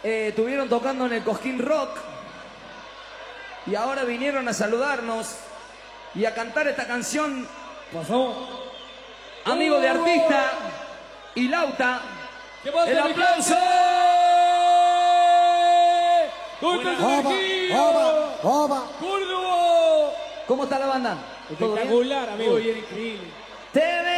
estuvieron tocando en el Cosquín Rock y ahora vinieron a saludarnos y a cantar esta canción. Pasó. Amigo de artista y Lauta. ¿Qué pasa, ¡El aplauso! ¡Córdoba! ¿Cómo está la banda? ¿Todo bien? Espectacular, amigo. Muy bien, increíble.